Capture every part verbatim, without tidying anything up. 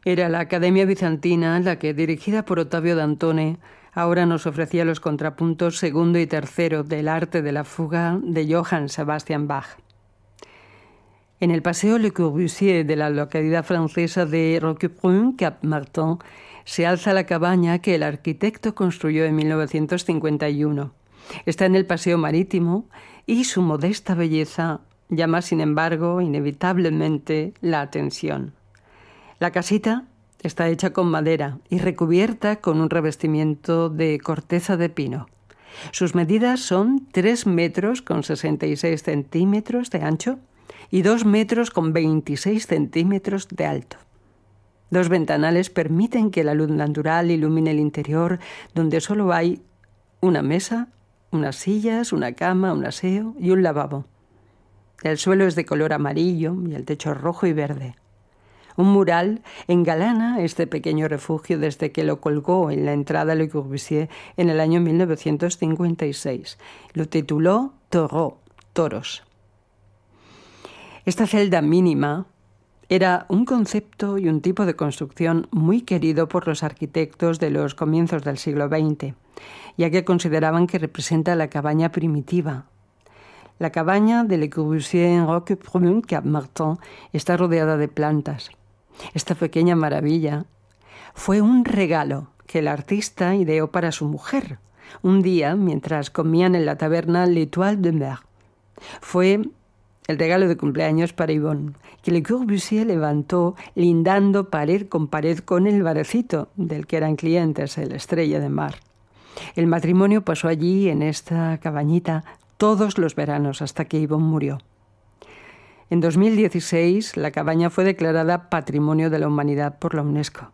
Era la Academia Bizantina la que, dirigida por Ottavio Dantone, ahora nos ofrecía los contrapuntos segundo y tercero del arte de la fuga de Johann Sebastian Bach. En el Paseo Le Corbusier de la localidad francesa de Roquebrune-Cap-Martin se alza la cabaña que el arquitecto construyó en mil novecientos cincuenta y uno. Está en el Paseo Marítimo y su modesta belleza llama, sin embargo, inevitablemente la atención. La casita está hecha con madera y recubierta con un revestimiento de corteza de pino. Sus medidas son tres metros con sesenta y seis centímetros de ancho y dos metros con veintiséis centímetros de alto. Dos ventanales permiten que la luz natural ilumine el interior, donde solo hay una mesa, unas sillas, una cama, un aseo y un lavabo. El suelo es de color amarillo y el techo rojo y verde. Un mural engalana este pequeño refugio desde que lo colgó en la entrada Le Corbusier en el año mil novecientos cincuenta y seis. Lo tituló Taureaux, toros. Esta celda mínima era un concepto y un tipo de construcción muy querido por los arquitectos de los comienzos del siglo veinte, ya que consideraban que representa la cabaña primitiva. La cabaña de Le Corbusier en Roquebrune-Cap-Martin está rodeada de plantas. Esta pequeña maravilla fue un regalo que el artista ideó para su mujer, un día mientras comían en la taberna L'Étoile de Mer. Fue el regalo de cumpleaños para Yvonne, que Le Corbusier levantó lindando pared con pared con el barecito del que eran clientes, el Estrella de Mar. El matrimonio pasó allí, en esta cabañita, todos los veranos hasta que Yvonne murió. En dos mil dieciséis, la cabaña fue declarada Patrimonio de la Humanidad por la UNESCO.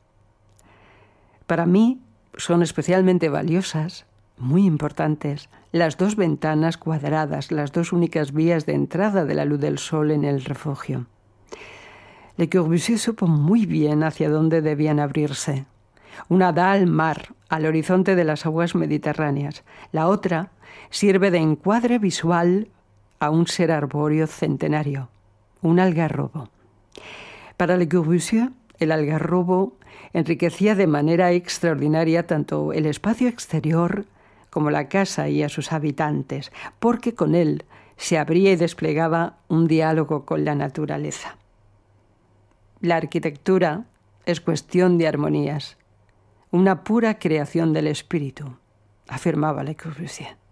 Para mí son especialmente valiosas, muy importantes, las dos ventanas cuadradas, las dos únicas vías de entrada de la luz del sol en el refugio. Le Corbusier supo muy bien hacia dónde debían abrirse. Una da al mar, al horizonte de las aguas mediterráneas. La otra sirve de encuadre visual a un ser arbóreo centenario, un algarrobo. Para Le Corbusier, el algarrobo enriquecía de manera extraordinaria tanto el espacio exterior como la casa y a sus habitantes, porque con él se abría y desplegaba un diálogo con la naturaleza. La arquitectura es cuestión de armonías, una pura creación del espíritu, afirmaba Le Corbusier.